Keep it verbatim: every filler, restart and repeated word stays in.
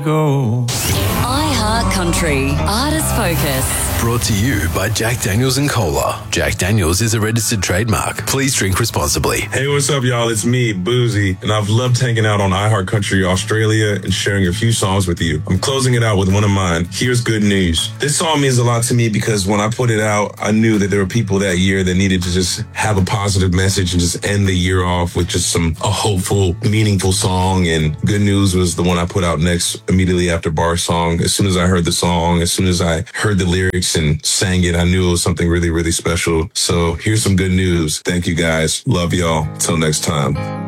go. iHeart Country Artist Focus. Brought to you by Jack Daniels and Cola. Jack Daniels is a registered trademark. Please drink responsibly. Hey, what's up, y'all? It's me, Boozy, and I've loved hanging out on iHeart Country Australia and sharing a few songs with you. I'm closing it out with one of mine. Here's Good News. This song means a lot to me because when I put it out, I knew that there were people that year that needed to just have a positive message and just end the year off with just some a hopeful, meaningful song. And Good News was the one I put out next, immediately after Bar's song. As soon as I heard the song, as soon as I heard the lyrics and sang it, I knew it was something really, really special. So here's some good news. Thank you guys. Love y'all. Till next time.